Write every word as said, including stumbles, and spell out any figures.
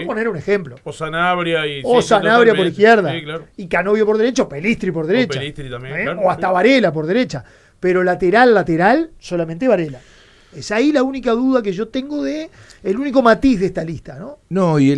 poner un ejemplo. O Sanabria y... O sí, Sanabria por totalmente. izquierda. Sí, claro. Y Canovio por derecha, o Pelistri por derecha. O Pelistri también, ¿eh? claro, O hasta sí. Varela por derecha. Pero lateral, lateral, solamente Varela. Es ahí la única duda que yo tengo de el único matiz de esta lista, ¿no? No, y el